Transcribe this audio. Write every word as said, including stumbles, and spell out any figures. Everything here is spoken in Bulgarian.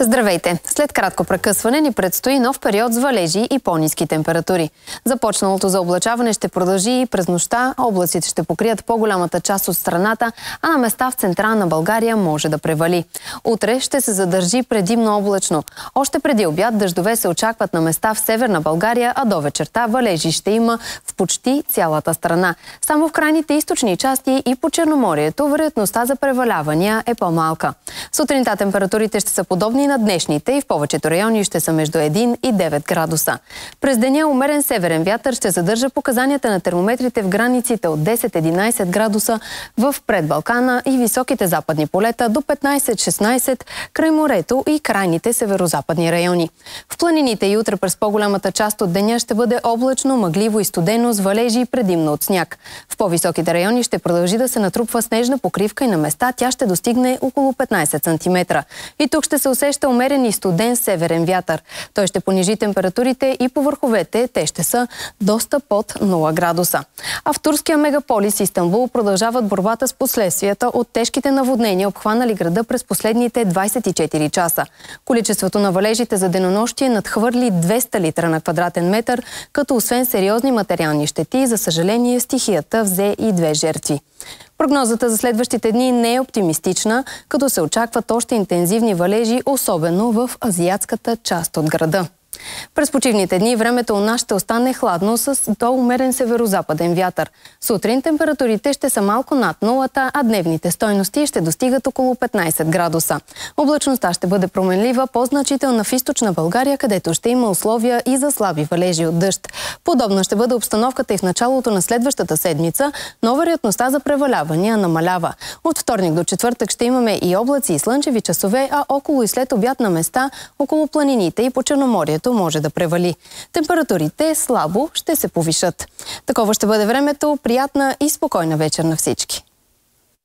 Здравейте! След кратко прекъсване ни предстои нов период с валежи и по-ниски температури. Започналото заоблачаване ще продължи и през нощта. Облаците ще покрият по-голямата част от страната, а на места в централна България може да превали. Утре ще се задържи предимно облачно. Още преди обяд дъждове се очакват на места в северна България, а до вечерта валежи ще има в почти цялата страна. Само в крайните източни части и по Черноморието вероятността за превалявания е по-малка. Сутринта температурите ще са подобни на днешните и в повечето райони ще са между един и девет градуса. През деня умерен северен вятър ще задържа показанията на термометрите в границите от десет до единайсет градуса в предбалкана и високите западни полета до петнайсет до шестнайсет край морето и крайните северозападни райони. В планините и утре през по-голямата част от деня ще бъде облачно, мъгливо и студено с валежи и предимно от сняг. В по-високите райони ще продължи да се натрупва снежна покривка и на места тя ще достигне около петнайсет сантиметра. И тук ще се усеща умерен и студен северен вятър. Той ще понижи температурите и по върховете те ще са доста под нула градуса. А в турския мегаполис Истанбул продължават борбата с последствията от тежките наводнения, обхванали града през последните двайсет и четири часа. Количеството на валежите за денонощие надхвърли двеста литра на квадратен метър, като освен сериозни материални щети, за съжаление стихията взе и две жертви. Прогнозата за следващите дни не е оптимистична, като се очакват още интензивни валежи, особено в азиатската част от града. През почивните дни времето у нас ще остане хладно с до умерен северозападен вятър. Сутрин температурите ще са малко над нулата, а дневните стойности ще достигат около петнайсет градуса. Облачността ще бъде променлива, по-значителна в източна България, където ще има условия и за слаби валежи от дъжд. Подобна ще бъде обстановката и в началото на следващата седмица, но вероятността за превалявания намалява. От вторник до четвъртък ще имаме и облаци и слънчеви часове, а около и след обяд на места около планините и по Черноморието може да превали. Температурите слабо ще се повишат. Такова ще бъде времето. Приятна и спокойна вечер на всички!